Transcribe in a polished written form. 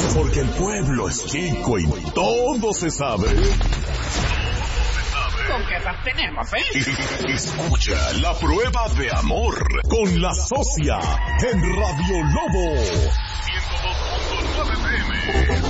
Porque el pueblo es chico y todo se sabe. ¿Con qué las tenemos, Escucha La Prueba de Amor con La Socia en Radio Lobo. 102.9 PM.